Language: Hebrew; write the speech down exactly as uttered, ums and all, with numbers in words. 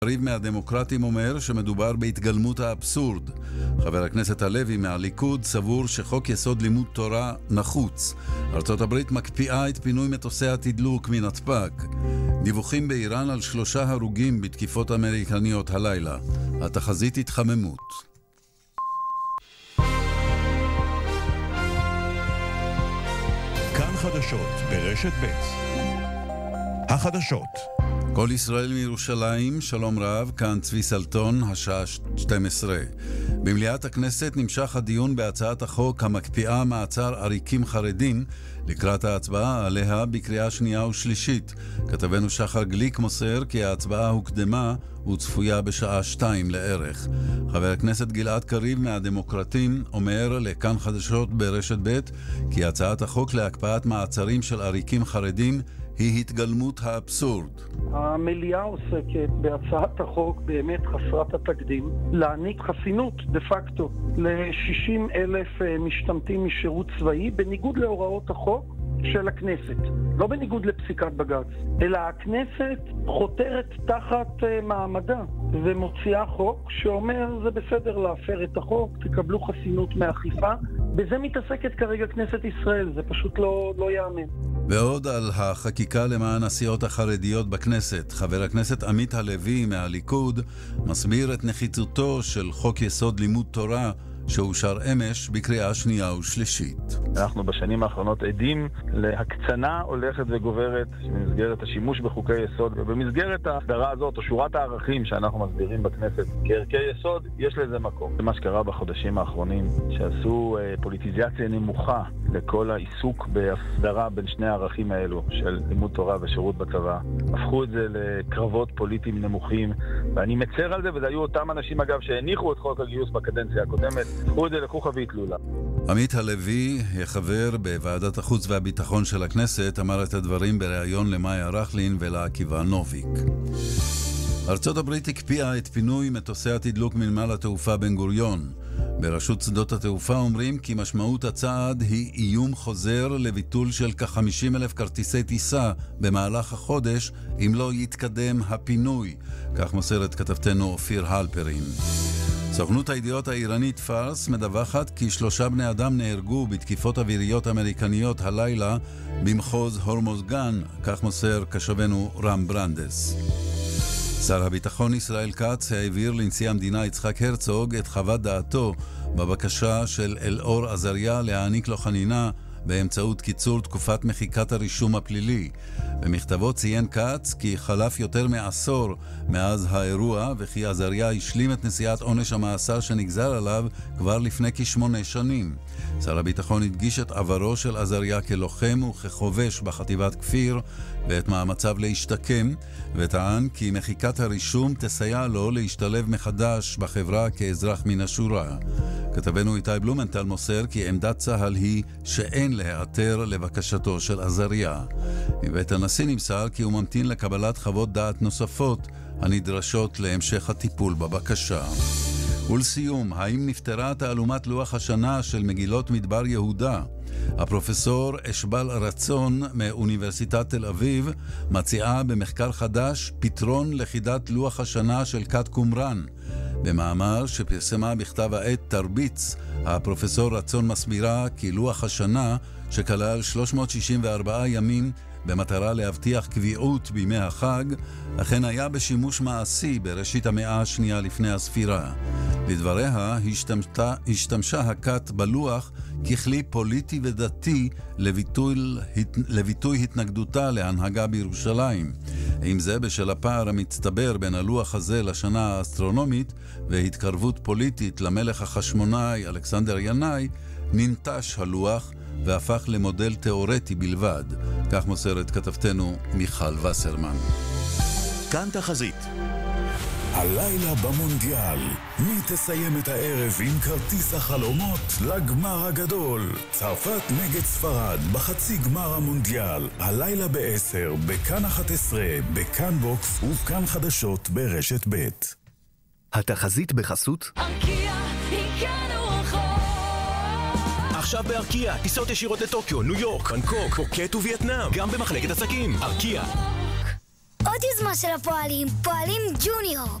קריב מהדמוקרטים אומר שמדובר בהתגלמות האבסורד. חבר הכנסת הלוי מהליכוד סבור שחוק יסוד לימוד תורה נחוץ. ארצות הברית מקפיאה את פינוי מטוסי התדלוק מנתב"ג. דיווחים באיראן על שלושה הרוגים בתקיפות אמריקניות הלילה. התחזית התחממות. כאן חדשות ברשת ב'. החדשות. כל ישראל מירושלים, שלום רב, כאן צבי סלטון, השעה שתים עשרה. במליאת הכנסת נמשך הדיון בהצעת החוק המקפיאה מעצר עריקים חרדים לקראת ההצבעה עליה בקריאה שנייה ושלישית. כתבנו שחר גליק מוסר כי ההצבעה הוקדמה וצפויה בשעה שתיים לערך. חבר הכנסת גלעד קריב מהדמוקרטים אומר לכאן חדשות ברשת ב' כי הצעת החוק להקפאת מעצרים של עריקים חרדים היא התגלמות האבסורד. המליאה עוסקת בהצעת החוק באמת חסרת התקדים להעניק חסינות דה פקטו ל-שישים אלף משתמטים משירות צבאי בניגוד להוראות החוק של הכנסת, לא בניגוד לפסיקת בג"ץ, אלא הכנסת חותרת תחת מעמדה ומוציאה חוק שאומר זה בסדר להפר את החוק, תקבלו חסינות מאכיפה. בזה מתעסקת כרגע כנסת ישראל, זה פשוט לא, לא יאמן. ועוד על החקיקה למען הסיעות החרדיות בכנסת, חבר הכנסת עמית הלוי מהליכוד מסביר את נחיצותו של חוק יסוד לימוד תורה שאושר אמש בקריאה שנייה ושלישית. אנחנו בשנים האחרונות עדים להקצנה הולכת וגוברת במסגרת השימוש בחוקי יסוד, ובמסגרת ההסדרה הזאת או שורת הערכים שאנחנו מסבירים בכנסת כערכי יסוד, יש לזה מקום. זה מה שקרה בחודשים האחרונים, שעשו פוליטיזציה נמוכה לכל העיסוק בהסדרה בין שני הערכים האלו של לימוד תורה ושירות בצבא. הפכו את זה לקרבות פוליטיים נמוכים, ואני מצר על זה, וזה היו אותם אנשים אגב שהניחו את חוק הגיוס בקדנציה הקודמת, הפכו את זה לקוחה והתלולה. עמית הלוי, חבר בוועדת החוץ והביטחון של הכנסת, אמר את הדברים בריאיון למאיה רכלין ולעקיבא נוביק. ארצות הברית הקפיאה את פינוי מטוסי התדלוק מנמל התעופה בן גוריון. ברשות שדות התעופה אומרים כי משמעות הצעד היא איום חוזר לביטול של כ-חמישים אלף כרטיסי טיסה במהלך החודש אם לא יתקדם הפינוי. כך מוסרת כתבתנו אופיר הלפרין. סוכנות הידיעות האיראנית פארס מדווחת כי שלושה בני אדם נהרגו בתקיפות אוויריות אמריקניות הלילה במחוז הורמוזגן, כך מוסר קשבנו רם ברנדס. שר הביטחון ישראל כץ העביר לנשיא המדינה יצחק הרצוג את חוות דעתו בבקשה של אלאור עזריה להעניק לו חנינה באמצעות קיצור תקופת מחיקת הרישום הפלילי. במכתבו ציין כץ כי חלף יותר מעשור מאז האירוע וכי עזריה השלים את נשיאת עונש המאסר שנגזר עליו כבר לפני כשמונה שנים. שר הביטחון הדגיש את עברו של עזריה כלוחם וכחובש בחטיבת כפיר ואת מאמציו להשתקם, וטען כי מחיקת הרישום תסייע לו להשתלב מחדש בחברה כאזרח מן השורה. כתבנו איתי בלומנטל מוסר כי עמדת צה"ל היא שאין להיעתר לבקשתו של עזריה. מבית הנשיא נמסר כי הוא ממתין לקבלת חוות דעת נוספות הנדרשות להמשך הטיפול בבקשה. ולסיום, האם נפתרה תעלומת לוח השנה של מגילות מדבר יהודה? הפרופסור אשבל רצון מאוניברסיטת תל אביב מציעה במחקר חדש פתרון לחידת לוח השנה של כת קומראן. במאמר שפרסמה בכתב העת תרביץ, הפרופסור רצון מסבירה כי לוח השנה שכלל שלוש מאות שישים וארבעה ימים במטרה להבטיח קביעות בימי החג, אכן היה בשימוש מעשי בראשית המאה השנייה לפני הספירה. לדבריה, השתמשה, השתמשה הכת בלוח ככלי פוליטי ודתי לביטוי, לביטוי התנגדותה להנהגה בירושלים. עם זה בשל הפער המצטבר בין הלוח הזה לשנה האסטרונומית והתקרבות פוליטית למלך החשמונאי אלכסנדר ינאי, ננטש הלוח והפך למודל תיאורטי בלבד. כך מוסרת כתבתנו מיכל וסרמן. כאן תחזית. הלילה במונדיאל, מי תסיים את הערב עם כרטיס החלומות לגמר הגדול? צרפת נגד ספרד בחצי גמר המונדיאל, הלילה בעשר, בכאן אחת עשרה, בכאן בוקס ובכאן חדשות ברשת ב'. התחזית בחסות ארקיע, הגענו רחוק. עכשיו בארקיע, טיסות ישירות לטוקיו, ניו יורק, בנקוק, פוקט ווייטנאם, גם במחלקת עסקים. ארקיע. עוד עוד יוזמה של הפועלים, פועלים ג'וניור.